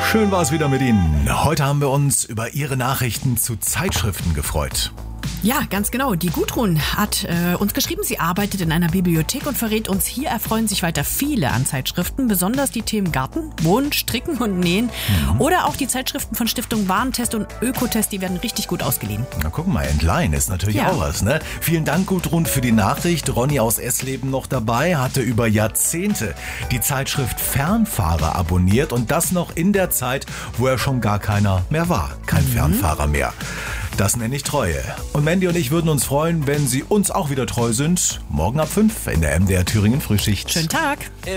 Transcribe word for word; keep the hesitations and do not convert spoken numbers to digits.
Schön war es wieder mit Ihnen. Heute haben wir uns über Ihre Nachrichten zu Zeitschriften gefreut. Ja, ganz genau. Die Gudrun hat äh, uns geschrieben, sie arbeitet in einer Bibliothek und verrät uns, hier erfreuen sich weiter viele an Zeitschriften, besonders die Themen Garten, Wohnen, Stricken und Nähen mhm. oder auch die Zeitschriften von Stiftung Warentest und Ökotest, die werden richtig gut ausgeliehen. Na guck mal, Entleihen ist natürlich Ja. auch was, ne? Vielen Dank, Gudrun, für die Nachricht. Ronny aus Essleben noch dabei, hatte über Jahrzehnte die Zeitschrift Fernfahrer abonniert und das noch in der Zeit, wo er schon gar keiner mehr war. Kein mhm. Fernfahrer mehr. Das nenne ich Treue. Und Mandy und ich würden uns freuen, wenn Sie uns auch wieder treu sind. Morgen ab fünf in der M D R Thüringen Frühschicht. Schönen Tag.